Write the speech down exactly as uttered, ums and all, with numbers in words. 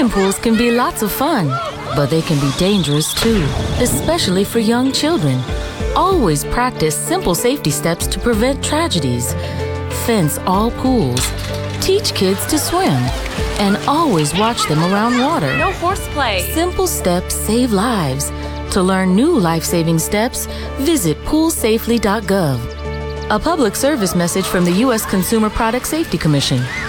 Swimming pools can be lots of fun, but they can be dangerous too, especially for young children. Always practice simple safety steps to prevent tragedies. Fence all pools. Teach kids to swim. And always watch them around water. No horseplay. Simple steps save lives. To learn new life-saving steps, visit pool safely dot gov. A public service message from the U S Consumer Product Safety Commission.